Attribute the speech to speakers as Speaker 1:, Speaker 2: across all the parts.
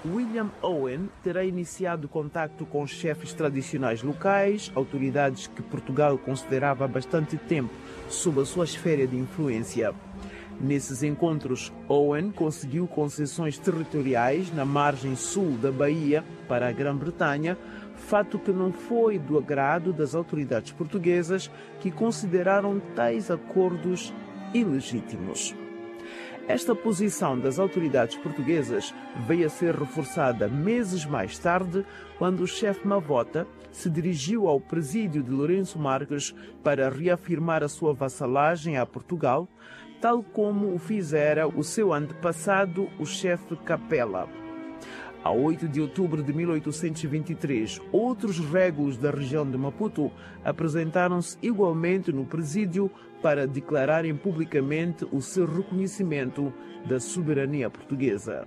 Speaker 1: William Owen terá iniciado contacto com chefes tradicionais locais, autoridades que Portugal considerava há bastante tempo sob a sua esfera de influência. Nesses encontros, Owen conseguiu concessões territoriais na margem sul da Bahia para a Grã-Bretanha, fato que não foi do agrado das autoridades portuguesas, que consideraram tais acordos ilegítimos. Esta posição das autoridades portuguesas veio a ser reforçada meses mais tarde, quando o chefe Mavota se dirigiu ao presídio de Lourenço Marques para reafirmar a sua vassalagem a Portugal, tal como o fizera o seu antepassado, o chefe Capela. A 8 de outubro de 1823, outros régulos da região de Maputo apresentaram-se igualmente no presídio para declararem publicamente o seu reconhecimento da soberania portuguesa.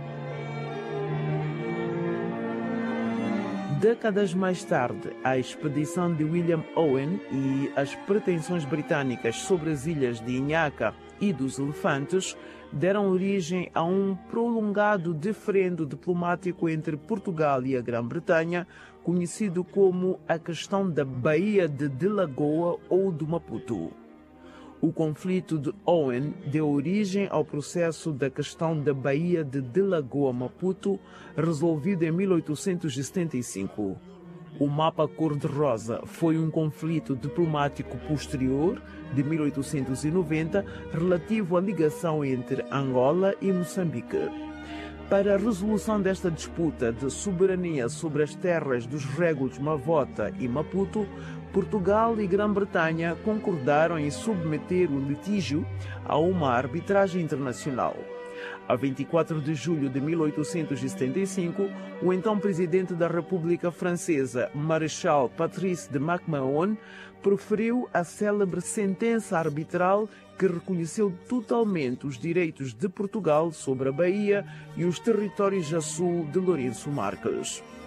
Speaker 1: Décadas mais tarde, a expedição de William Owen e as pretensões britânicas sobre as ilhas de Inhaca e dos Elefantes deram origem a um prolongado diferendo diplomático entre Portugal e a Grã-Bretanha, conhecido como a questão da Baía de Lagoa ou do Maputo. O conflito de Owen deu origem ao processo da questão da Baía de Lagoa-Maputo, resolvido em 1875. O mapa cor-de-rosa foi um conflito diplomático posterior, de 1890, relativo à ligação entre Angola e Moçambique. Para a resolução desta disputa de soberania sobre as terras dos régulos Mavota e Maputo, Portugal e Grã-Bretanha concordaram em submeter o litígio a uma arbitragem internacional. A 24 de julho de 1875, o então presidente da República Francesa, Marechal Patrice de Mac-Mahon, proferiu a célebre sentença arbitral que reconheceu totalmente os direitos de Portugal sobre a Bahia e os territórios a sul de Lourenço Marques.